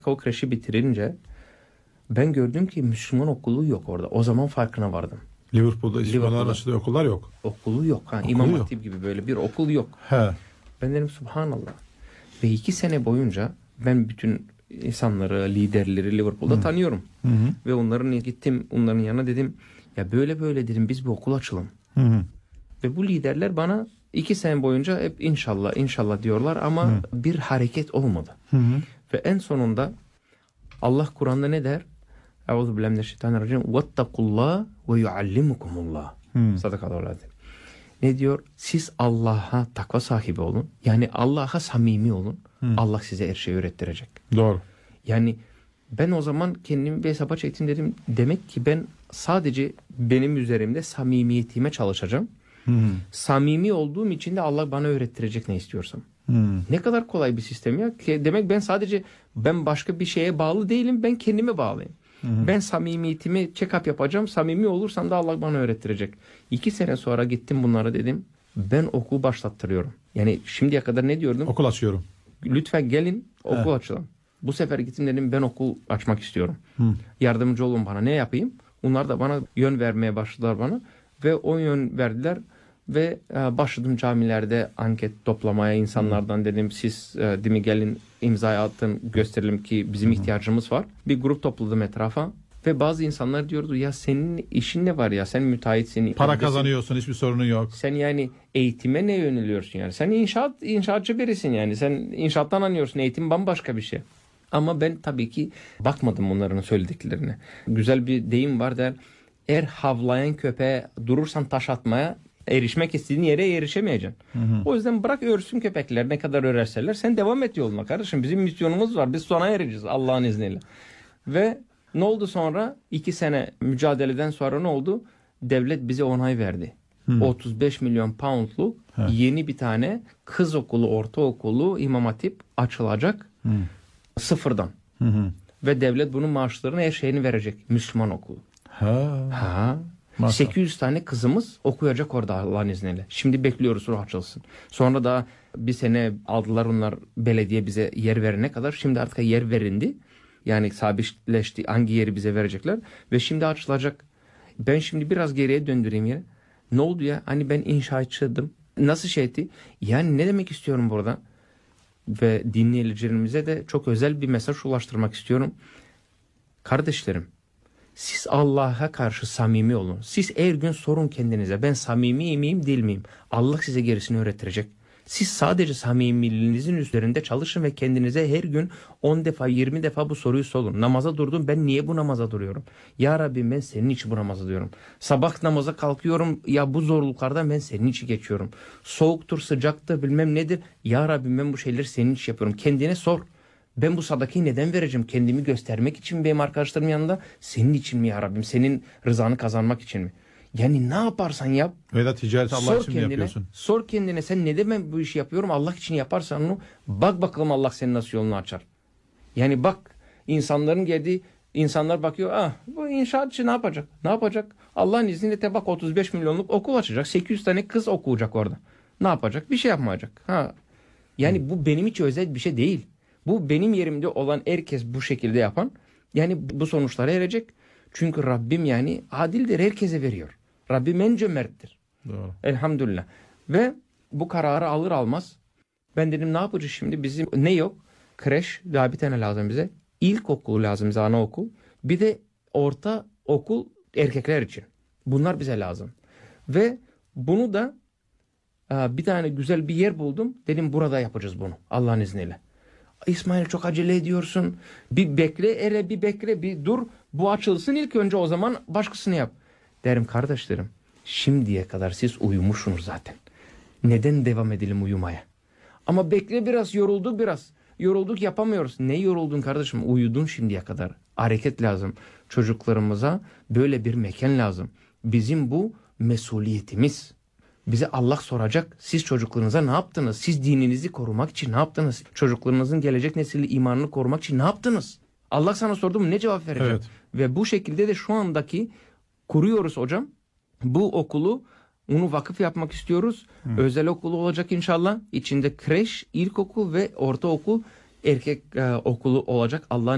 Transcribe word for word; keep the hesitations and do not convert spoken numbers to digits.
O kreşi bitirince ben gördüm ki Müslüman okulu yok orada. O zaman farkına vardım. Liverpool'da İspanyollar Liverpool'da. açtığı okullar yok. Okulu yok. Ha, Okulu İmam yok. Hatip gibi böyle bir okul yok. He. Ben dedim subhanallah. Ve iki sene boyunca ben bütün insanları, liderleri Liverpool'da Hı. tanıyorum. Hı hı. Ve onların gittim onların yanına dedim ya böyle böyle dedim biz bir okul açalım. Hı hı. Ve bu liderler bana iki sene boyunca hep inşallah inşallah diyorlar ama Hı. bir hareket olmadı. Hı hı. Ve en sonunda Allah Kur'an'da ne der? Euzubillahimineşşeytanirracim. Vettakullah ve yuallimukumullah. Hı. Sadakallahu aleyhi. Ne diyor? Siz Allah'a takva sahibi olun. Yani Allah'a samimi olun. Hı. Allah size her şeyi öğrettirecek. Doğru. Yani ben o zaman kendimi bir hesaba çektim dedim. Demek ki ben sadece benim üzerimde samimiyetime çalışacağım. Hı hı. Samimi olduğum için de Allah bana öğrettirecek ne istiyorsam. Hı. Ne kadar kolay bir sistem ya. Demek ben sadece ben başka bir şeye bağlı değilim. Ben kendime bağlıyım. Hı hı. Ben samimiyetimi check-up yapacağım. Samimi olursam da Allah bana öğrettirecek. İki sene sonra gittim bunlara dedim. Ben okul başlattırıyorum. Yani şimdiye kadar ne diyordum? Okul açıyorum. Lütfen gelin okul He. açalım. Bu sefer gittim dedim ben okul açmak istiyorum. Hı. Yardımcı olun bana. Ne yapayım? Onlar da bana yön vermeye başladılar bana. Ve o yön verdiler. Ve e, başladım camilerde anket toplamaya insanlardan dedim siz e, değil mi gelin imzayı atın gösterelim ki bizim ihtiyacımız var. Bir grup topladım etrafa ve bazı insanlar diyordu ya senin işin ne var ya sen müteahhitsin. Para evdesin. kazanıyorsun, hiçbir sorunun yok. Sen yani eğitime ne yöneliyorsun yani? Sen inşaat inşaatçı birisin yani. Sen inşaattan anlıyorsun. Eğitim bambaşka bir şey. Ama ben tabii ki bakmadım onların söylediklerine. Güzel bir deyim var der. Eğer havlayan köpeğe durursan taş atmaya erişmek istediğin yere erişemeyeceksin. Hı hı. O yüzden bırak örsün köpekler ne kadar örerseler. Sen devam et yoluna kardeşim. Bizim misyonumuz var. Biz sona ereceğiz Allah'ın izniyle. Ve ne oldu sonra? İki sene mücadeleden sonra ne oldu? Devlet bize onay verdi. Hı. otuz beş milyon poundluk He. yeni bir tane kız okulu, ortaokulu, İmam Hatip açılacak Hı. sıfırdan. Hı hı. Ve devlet bunun maaşlarını her şeyini verecek. Müslüman okulu. Ha. Ha. Maşallah. sekiz yüz tane kızımız okuyacak orada Allah'ın izniyle. Şimdi bekliyoruz ruh açılsın. Sonra da bir sene aldılar onlar belediye bize yer verene kadar. Şimdi artık yer verildi. Yani sabitleşti hangi yeri bize verecekler. Ve şimdi açılacak. Ben şimdi biraz geriye döndüreyim yere. Ne oldu ya? Hani ben inşaatçıydım. Nasıl şey etti? Yani ne demek istiyorum burada? Ve dinleyicilerimize de çok özel bir mesaj ulaştırmak istiyorum. Kardeşlerim. Siz Allah'a karşı samimi olun. Siz her gün sorun kendinize. Ben samimi miyim değil miyim? Allah size gerisini öğrettirecek. Siz sadece samimiliğinizin üzerinde çalışın ve kendinize her gün on defa yirmi defa bu soruyu sorun. Namaza durdum ben niye bu namaza duruyorum? Ya Rabbi ben senin için bu namaza duruyorum. Sabah namaza kalkıyorum ya bu zorluklardan ben senin için geçiyorum. Soğuktur sıcaktır bilmem nedir. Ya Rabbi ben bu şeyleri senin için yapıyorum. Kendine sor. Ben bu sadakayı neden vereceğim? Kendimi göstermek için mi benim arkadaşlarım yanında? Senin için mi ya Rabbim? Senin rızanı kazanmak için mi? Yani ne yaparsan yap. Veya ticareti Allah Sor için mi kendine. yapıyorsun? Sor kendine sen neden ben bu işi yapıyorum? Allah için yaparsan onu bak bakalım Allah senin nasıl yolunu açar. Yani bak insanların geldiği insanlar bakıyor. Ah bu inşaatçı ne yapacak? Ne yapacak? Allah'ın izniyle de bak otuz beş milyonluk okul açacak. sekiz yüz tane kız okuyacak orada. Ne yapacak? Bir şey yapmayacak. Ha. Yani Hı. bu benim için özel bir şey değil. Bu benim yerimde olan herkes bu şekilde yapan yani bu sonuçlara erecek. Çünkü Rabbim yani adildir, herkese veriyor. Rabbim en cömerttir. Doğru. Elhamdülillah. Ve bu kararı alır almaz ben dedim ne yapacağız şimdi? Bizim ne yok? Kreş daha bir tane lazım bize. İlkokul lazım bize, anaokul. Bir de orta okul erkekler için. Bunlar bize lazım. Ve bunu da bir tane güzel bir yer buldum. Dedim burada yapacağız bunu Allah'ın izniyle. İsmail çok acele ediyorsun. Bir bekle, hele bir bekle, bir dur. Bu açılsın ilk önce o zaman başkasını yap. Derim kardeşlerim, şimdiye kadar siz uyumuşsunuz zaten. Neden devam edelim uyumaya? Ama bekle biraz, yorulduk biraz. Yorulduk yapamıyoruz. Ne yoruldun kardeşim? Uyudun şimdiye kadar. Hareket lazım. Çocuklarımıza böyle bir mekan lazım. Bizim bu mesuliyetimiz. Bize Allah soracak. Siz çocuklarınıza ne yaptınız? Siz dininizi korumak için ne yaptınız? Çocuklarınızın gelecek nesili imanını korumak için ne yaptınız? Allah sana sordu mu ne cevap verecek? Evet. Ve bu şekilde de şu andaki kuruyoruz hocam. Bu okulu onu vakıf yapmak istiyoruz. Hı. Özel okulu olacak inşallah. İçinde kreş, ilkokul ve ortaokul erkek e, okulu olacak. Allah'ın